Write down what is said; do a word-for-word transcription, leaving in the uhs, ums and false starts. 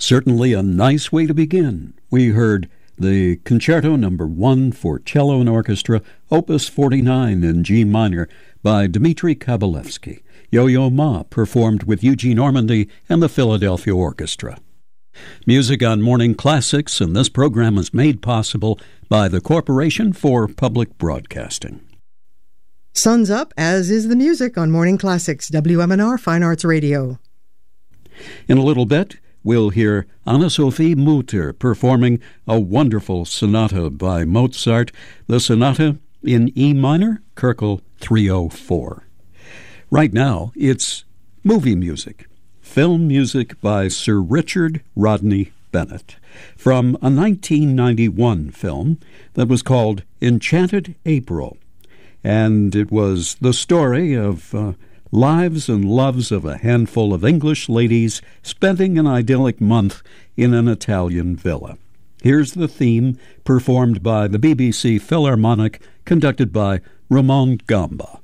Certainly a nice way to begin. We heard the Concerto Number One for Cello and Orchestra, Opus forty-nine in G minor by Dmitri Kabalevsky. Yo-Yo Ma performed with Eugene Ormandy and the Philadelphia Orchestra. Music on Morning Classics, and this program is made possible by the Corporation for Public Broadcasting. Sun's up, as is the music on Morning Classics, W M N R Fine Arts Radio. In a little bit, we'll hear Anna-Sophie Mutter performing a wonderful sonata by Mozart, the sonata in E minor, Köchel three oh four. Right now, it's movie music, film music by Sir Richard Rodney Bennett, from a nineteen ninety-one film that was called Enchanted April, and it was the story of uh, lives and loves of a handful of English ladies spending an idyllic month in an Italian villa. Here's the theme, performed by the B B C Philharmonic, conducted by Ramon Gamba.